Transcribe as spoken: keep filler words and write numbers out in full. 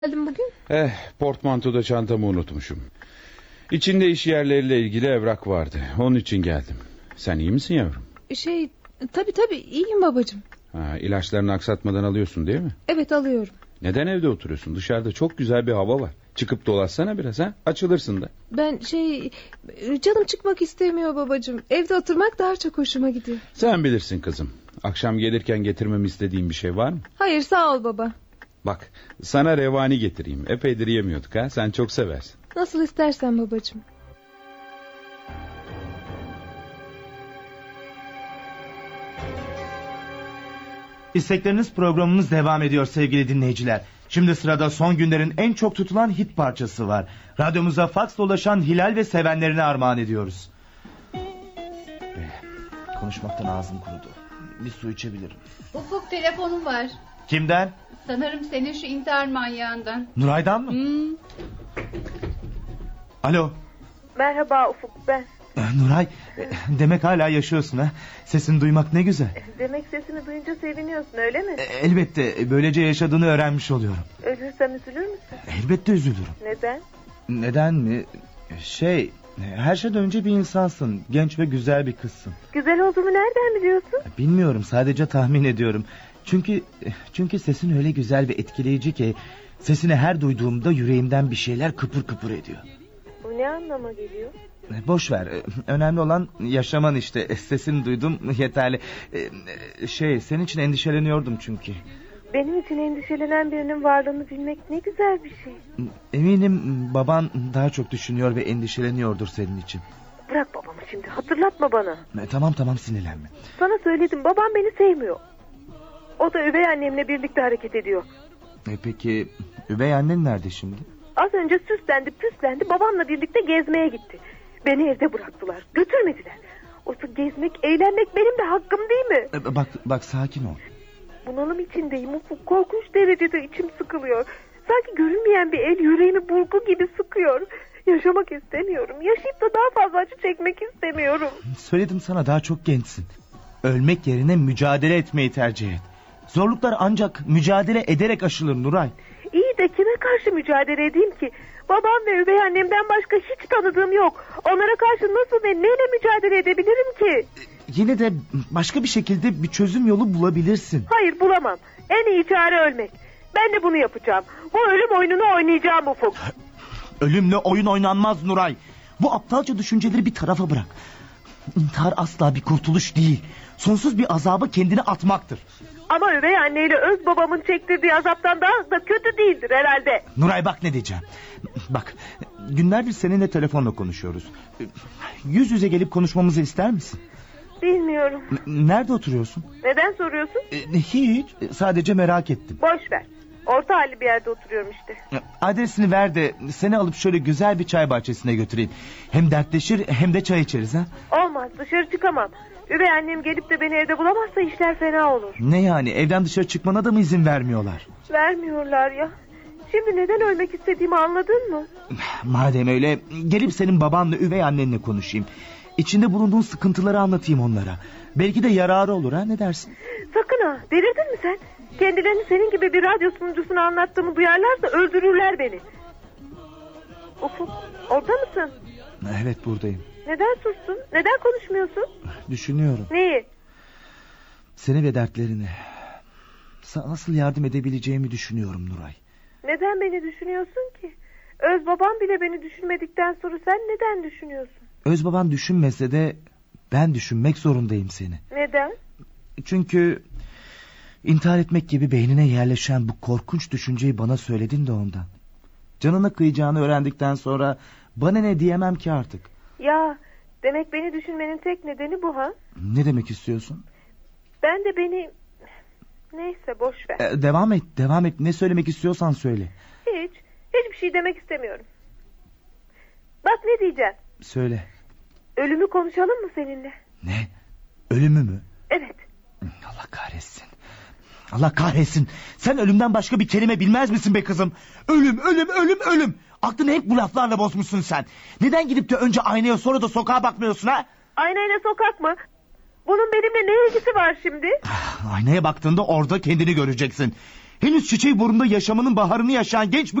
Geldim bugün. Eh, portmantoda çantamı unutmuşum. İçinde iş yerleriyle ilgili evrak vardı. Onun için geldim. Sen iyi misin yavrum? Şey, tabii tabii iyiyim babacığım. Ha, ilaçlarını aksatmadan alıyorsun değil mi? Evet, alıyorum. Neden evde oturuyorsun? Dışarıda çok güzel bir hava var. Çıkıp dolaşsana biraz, ha? Açılırsın da. Ben şey, canım çıkmak istemiyor babacığım. Evde oturmak daha çok hoşuma gidiyor. Sen bilirsin kızım. Akşam gelirken getirmemi istediğin bir şey var mı? Hayır, sağ ol baba. Bak, sana revani getireyim. Epeydir yemiyorduk, ha? Sen çok seversin. Nasıl istersen babacığım. İstekleriniz programımız devam ediyor sevgili dinleyiciler. Şimdi sırada son günlerin en çok tutulan hit parçası var. Radyomuza faksla ulaşan Hilal ve sevenlerine armağan ediyoruz. Konuşmaktan ağzım kurudu. Bir su içebilirim. Ufuk, telefonum var. Kimden? Sanırım senin şu intihar manyağından. Nuray'dan mı? Hmm. Alo. Merhaba Ufuk, ben. Nuray, demek hala yaşıyorsun ha. Sesini duymak ne güzel. Demek sesini duyunca seviniyorsun, öyle mi? Elbette, böylece yaşadığını öğrenmiş oluyorum. Ölürsem üzülür müsün? Elbette üzülürüm. Neden? Neden mi? Şey, her şeyden önce bir insansın. Genç ve güzel bir kızsın. Güzel olduğumu nereden biliyorsun? Bilmiyorum, sadece tahmin ediyorum. Çünkü çünkü sesin öyle güzel ve etkileyici ki sesini her duyduğumda yüreğimden bir şeyler kıpır kıpır ediyor. Bu ne anlama geliyor? Boş ver. Önemli olan yaşaman işte. Sesini duydum yeterli. Şey, senin için endişeleniyordum çünkü. Benim için endişelenen birinin varlığını bilmek ne güzel bir şey. Eminim baban daha çok düşünüyor ve endişeleniyordur senin için. Bırak babamı şimdi, hatırlatma bana. Tamam tamam, sinirlenme. Sana söyledim, babam beni sevmiyor. O da üvey annemle birlikte hareket ediyor. E peki üvey annen nerede şimdi? Az önce süslendi püslendi, babamla birlikte gezmeye gitti. Beni evde bıraktılar, götürmediler. Oysa gezmek, eğlenmek benim de hakkım değil mi? E, bak bak sakin ol. Bunalım içindeyim Ufuk, korkunç derecede içim sıkılıyor. Sanki görünmeyen bir el yüreğimi burgu gibi sıkıyor. Yaşamak istemiyorum, yaşayıp da daha fazla acı çekmek istemiyorum. Söyledim sana, daha çok gençsin. Ölmek yerine mücadele etmeyi tercih et. Zorluklar ancak mücadele ederek aşılır Nuray. İyi de kime karşı mücadele edeyim ki? Babam ve üvey annemden başka hiç tanıdığım yok. Onlara karşı nasıl ve neyle mücadele edebilirim ki? Yine de başka bir şekilde bir çözüm yolu bulabilirsin. Hayır, bulamam. En iyi çare ölmek. Ben de bunu yapacağım. Bu ölüm oyununu oynayacağım Ufuk. Ölümle oyun oynanmaz Nuray. Bu aptalca düşünceleri bir tarafa bırak. İntihar asla bir kurtuluş değil. Sonsuz bir azaba kendini atmaktır. Ama üvey anneyle öz babamın çektirdiği azaptan daha da kötü değildir herhalde. Nuray, bak ne diyeceğim. Bak, günlerdir seninle telefonla konuşuyoruz. Yüz yüze gelip konuşmamızı ister misin? Bilmiyorum. N- Nerede oturuyorsun? Neden soruyorsun? E, Hiç, sadece merak ettim. Boş ver. Orta halli bir yerde oturuyorum işte. Adresini ver de seni alıp şöyle güzel bir çay bahçesine götüreyim. Hem dertleşir hem de çay içeriz ha. Olmaz, dışarı çıkamam. Üvey annem gelip de beni evde bulamazsa işler fena olur. Ne yani, evden dışarı çıkmana da mı izin vermiyorlar? Vermiyorlar ya. Şimdi neden ölmek istediğimi anladın mı? Madem öyle, gelip senin babanla üvey annenle konuşayım. İçinde bulunduğun sıkıntıları anlatayım onlara. Belki de yararı olur, ha, ne dersin? Sakın ha, delirdin mi sen? Kendilerini senin gibi bir radyo sunucusuna anlattığımı duyarlarsa öldürürler beni. Ufuk, orada mısın? Evet, buradayım. Neden sustun? Neden konuşmuyorsun? Düşünüyorum. Neyi? Seni ve dertlerini. Sana nasıl yardım edebileceğimi düşünüyorum Nuray. Neden beni düşünüyorsun ki? Öz babam bile beni düşünmedikten sonra sen neden düşünüyorsun? Öz baban düşünmese de ben düşünmek zorundayım seni. Neden? Çünkü intihar etmek gibi beynine yerleşen bu korkunç düşünceyi bana söyledin de ondan. Canına kıyacağını öğrendikten sonra bana ne diyemem ki artık. Ya, demek beni düşünmenin tek nedeni bu ha? Ne demek istiyorsun? Ben de beni... Neyse, boş ver. Ee, devam et, devam et. Ne söylemek istiyorsan söyle. Hiç, hiçbir şey demek istemiyorum. Bak ne diyeceğim. Söyle. Ölümü konuşalım mı seninle? Ne? Ölümü mü? Evet. Allah kahretsin. Allah kahretsin. Sen ölümden başka bir kelime bilmez misin be kızım? Ölüm, ölüm, ölüm, ölüm. Aklını hep bu laflarla bozmuşsun sen. Neden gidip de önce aynaya sonra da sokağa bakmıyorsun ha? Aynayla sokak mı? Bunun benimle ne ilgisi var şimdi? Aynaya baktığında orada kendini göreceksin. Henüz çiçeği burnunda yaşamının baharını yaşayan genç bir